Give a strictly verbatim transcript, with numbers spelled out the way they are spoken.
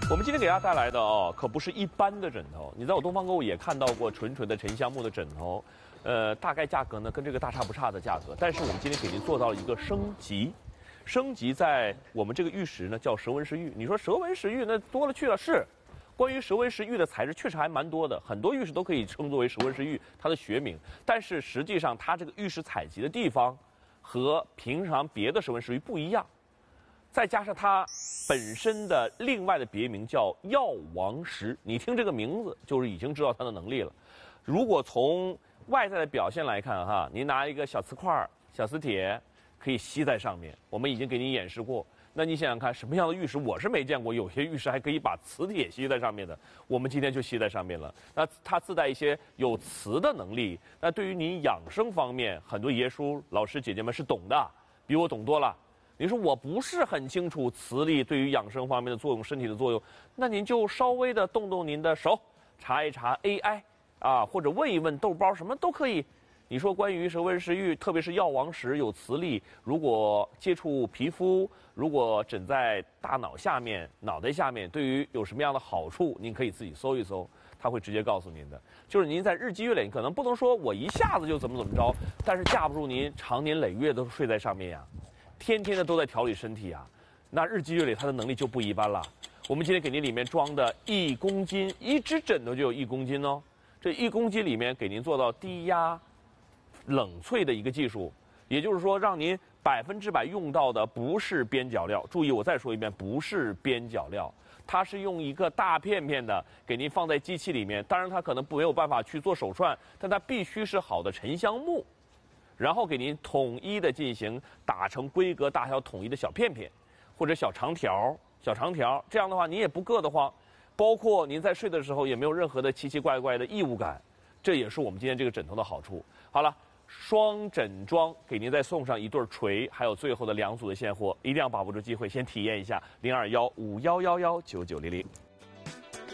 我们今天给大家带来的哦，可不是一般的枕头。你在我东方购物也看到过纯纯的沉香木的枕头，呃，大概价格呢跟这个大差不差的价格。但是我们今天给您做到了一个升级，升级在我们这个玉石呢叫蛇纹石玉。你说蛇纹石玉那多了去了，是。关于蛇纹石玉的材质确实还蛮多的，很多玉石都可以称作为蛇纹石玉，它的学名。但是实际上它这个玉石采集的地方和平常别的蛇纹石玉不一样，再加上它本身的另外的别名叫药王石，你听这个名字就是已经知道它的能力了。如果从外在的表现来看哈，您拿一个小瓷块、小磁铁可以吸在上面，我们已经给您演示过。那你想想看，什么样的玉石我是没见过，有些玉石还可以把磁铁吸在上面的，我们今天就吸在上面了。那它自带一些有磁的能力，那对于您养生方面，很多爷叔、老师、姐姐们是懂的，比我懂多了。你说我不是很清楚磁力对于养生方面的作用，身体的作用，那您就稍微的动动您的手，查一查 A I 啊，或者问一问豆包，什么都可以。你说关于蛇纹石玉，特别是药王石有磁力，如果接触皮肤，如果枕在大脑下面、脑袋下面，对于有什么样的好处，您可以自己搜一搜，它会直接告诉您的。就是您在日积月累，可能不能说我一下子就怎么怎么着，但是架不住您长年累月都睡在上面呀，天天的都在调理身体啊，那日积月累它的能力就不一般了。我们今天给您里面装的一公斤，一只枕头就有一公斤哦，这一公斤里面给您做到低压冷萃的一个技术，也就是说让您百分之百用到的不是边角料，注意我再说一遍，不是边角料，它是用一个大片片的给您放在机器里面，当然它可能没有办法去做手串，但它必须是好的沉香木，然后给您统一的进行打成规格大小统一的小片片或者小长条小长条，这样的话您也不硌得慌，包括您在睡的时候也没有任何的奇奇怪怪的异物感，这也是我们今天这个枕头的好处。好了，双枕装给您再送上一对锤，还有最后的两组的现货，一定要把握住机会，先体验一下零二幺五幺幺幺九九零零。